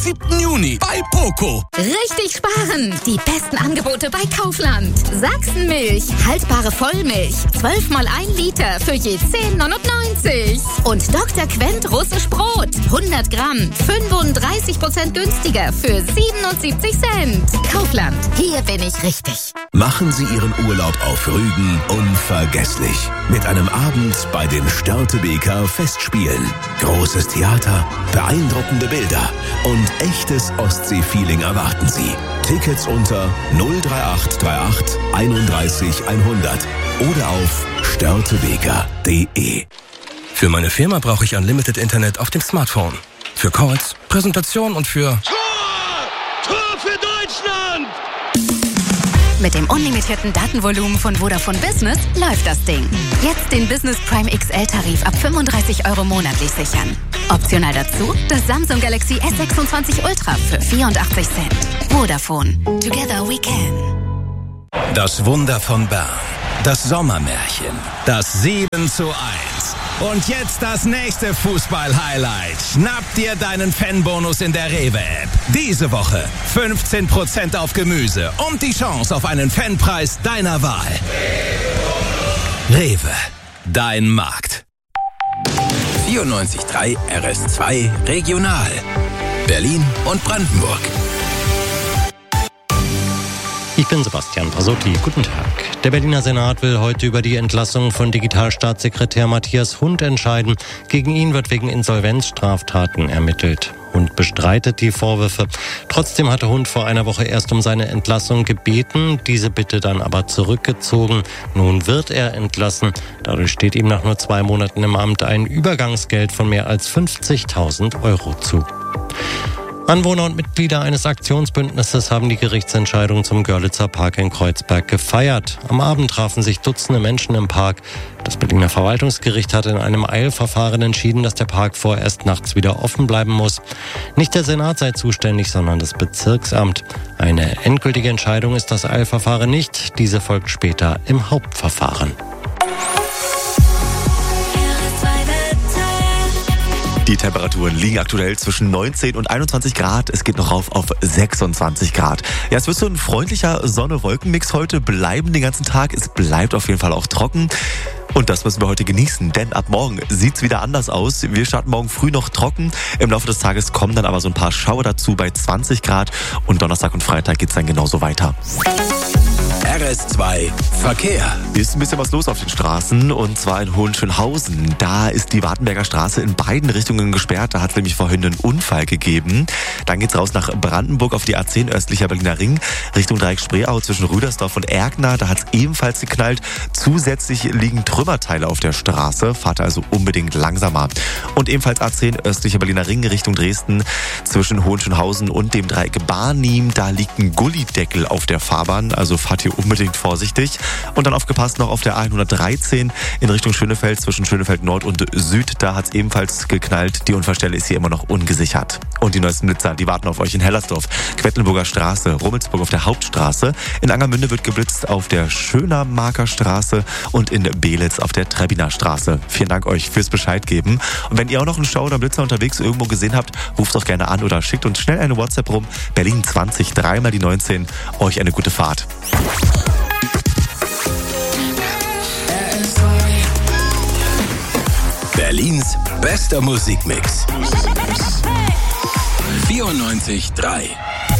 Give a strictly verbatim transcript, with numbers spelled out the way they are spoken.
siebten Juni bei Poco. Richtig sparen! Die besten Angebote bei Kaufland. Sachsenmilch, haltbare Vollmilch. zwölf mal ein Liter für je zehn neunundneunzig. Und Doktor Quent russisch Brot. hundert Gramm, fünfunddreißig Prozent günstiger für siebenundsiebzig Cent. Kaufland, hier bin ich richtig. Machen Sie Ihren Urlaub auf Rügen unvergesslich. Mit einem Abend bei den Störtebeker Festspielen. Großes Theater, beeindruckende Bilder und echtes Ostsee-Feeling erwarten Sie. Tickets unter null drei acht drei acht einunddreißig hundert oder auf störtebeker punkt de. Für meine Firma brauche ich Unlimited Internet auf dem Smartphone. Für Calls, Präsentation und für... Tor! Tor für Deutschland! Mit dem unlimitierten Datenvolumen von Vodafone Business läuft das Ding. Jetzt den Business Prime X L-Tarif ab fünfunddreißig Euro monatlich sichern. Optional dazu das Samsung Galaxy S sechsundzwanzig Ultra für vierundachtzig Cent. Vodafone. Together we can. Das Wunder von Bern. Das Sommermärchen. Das sieben zu eins. Und jetzt das nächste Fußball-Highlight. Schnapp dir deinen Fanbonus in der Rewe-App. Diese Woche fünfzehn Prozent auf Gemüse und die Chance auf einen Fanpreis deiner Wahl. Rewe, dein Markt. vierundneunzig Komma drei R S zwei Regional. Berlin und Brandenburg. Ich bin Sebastian Pasotti. Guten Tag. Der Berliner Senat will heute über die Entlassung von Digitalstaatssekretär Matthias Hund entscheiden. Gegen ihn wird wegen Insolvenzstraftaten ermittelt. Hund bestreitet die Vorwürfe. Trotzdem hatte Hund vor einer Woche erst um seine Entlassung gebeten, diese Bitte dann aber zurückgezogen. Nun wird er entlassen. Dadurch steht ihm nach nur zwei Monaten im Amt ein Übergangsgeld von mehr als fünfzigtausend Euro zu. Anwohner und Mitglieder eines Aktionsbündnisses haben die Gerichtsentscheidung zum Görlitzer Park in Kreuzberg gefeiert. Am Abend trafen sich Dutzende Menschen im Park. Das Berliner Verwaltungsgericht hat in einem Eilverfahren entschieden, dass der Park vorerst nachts wieder offen bleiben muss. Nicht der Senat sei zuständig, sondern das Bezirksamt. Eine endgültige Entscheidung ist das Eilverfahren nicht. Diese folgt später im Hauptverfahren. Die Temperaturen liegen aktuell zwischen neunzehn und einundzwanzig Grad. Es geht noch rauf auf sechsundzwanzig Grad. Ja, es wird so ein freundlicher Sonne-Wolken-Mix heute bleiben den ganzen Tag. Es bleibt auf jeden Fall auch trocken. Und das müssen wir heute genießen, denn ab morgen sieht's wieder anders aus. Wir starten morgen früh noch trocken. Im Laufe des Tages kommen dann aber so ein paar Schauer dazu bei zwanzig Grad. Und Donnerstag und Freitag geht's dann genauso weiter. R S zwei Verkehr. Ist ein bisschen was los auf den Straßen und zwar in Hohenschönhausen. Da ist die Wartenberger Straße in beiden Richtungen gesperrt. Da hat es nämlich vorhin einen Unfall gegeben. Dann geht's raus nach Brandenburg auf die A zehn östlicher Berliner Ring Richtung Dreieck Spreeau zwischen Rüdersdorf und Erkner. Da hat es ebenfalls geknallt. Zusätzlich liegen Trümmerteile auf der Straße. Fahrt also unbedingt langsamer. Und ebenfalls A zehn östlicher Berliner Ring Richtung Dresden zwischen Hohenschönhausen und dem Dreieck Barnim. Da liegt ein Gullideckel auf der Fahrbahn. Also fahrt hier unbedingt vorsichtig. Und dann aufgepasst noch auf der A hundertdreizehn in Richtung Schönefeld zwischen Schönefeld Nord und Süd. Da hat es ebenfalls geknallt. Die Unfallstelle ist hier immer noch ungesichert. Und die neuesten Blitzer, die warten auf euch in Hellersdorf, Quedlinburger Straße, Rummelsburg auf der Hauptstraße. In Angermünde wird geblitzt auf der Schönermarker Straße und in Belitz auf der Trebbiner Straße. Vielen Dank euch fürs Bescheid geben. Und wenn ihr auch noch einen Stau oder Blitzer unterwegs irgendwo gesehen habt, ruft doch gerne an oder schickt uns schnell eine WhatsApp rum. Berlin zwanzig, dreimal die neunzehn. Euch eine gute Fahrt. Berlins bester Musikmix. vierundneunzig Komma drei